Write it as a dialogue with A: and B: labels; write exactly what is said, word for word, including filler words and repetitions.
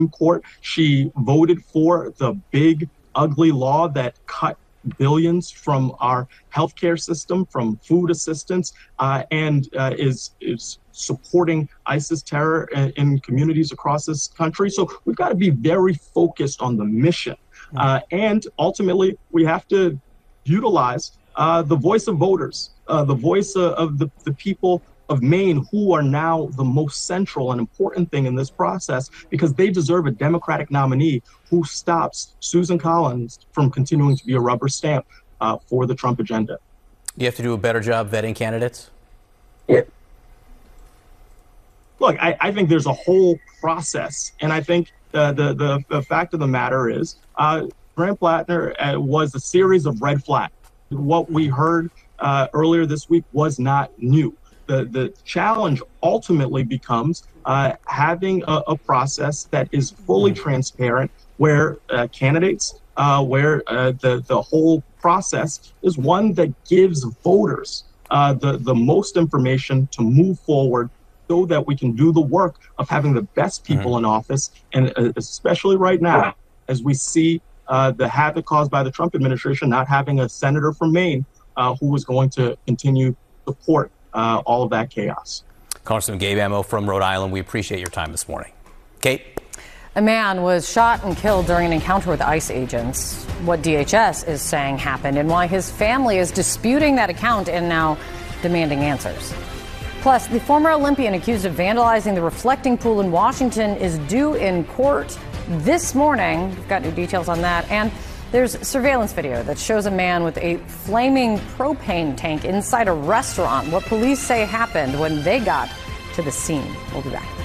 A: Court. She voted for the big, ugly law that cut billions from our healthcare system, from food assistance, uh, and uh, is is supporting ISIS terror in, in communities across this country. So we've got to be very focused on the mission. Uh, and ultimately, we have to utilize uh, the voice of voters, uh, the voice uh, of the, the people of Maine, who are now the most central and important thing in this process, because they deserve a Democratic nominee who stops Susan Collins from continuing to be a rubber stamp uh, for the Trump agenda.
B: You have to do a better job vetting candidates?
A: Yeah. Look, I, I think there's a whole process, and I think uh, the, the the fact of the matter is uh, Grant Plattner uh, was a series of red flags. What we heard uh, earlier this week was not new. The, the challenge ultimately becomes uh, having a, a process that is fully transparent, where uh, candidates, uh, where uh, the, the whole process is one that gives voters uh, the, the most information to move forward, so that we can do the work of having the best people mm-hmm. in office. And uh, especially right now, as we see uh, the havoc caused by the Trump administration, not having a senator from Maine uh, who was going to continue to support Uh, all of that chaos.
B: Congressman Gabe Amo from Rhode Island, we appreciate your time this morning. Kate?
C: A man was shot and killed during an encounter with ICE agents. What D H S is saying happened and why his family is disputing that account and now demanding answers. Plus, the former Olympian accused of vandalizing the reflecting pool in Washington is due in court this morning. We've got new details on that. And there's surveillance video that shows a man with a flaming propane tank inside a restaurant. What police say happened when they got to the scene. We'll be back.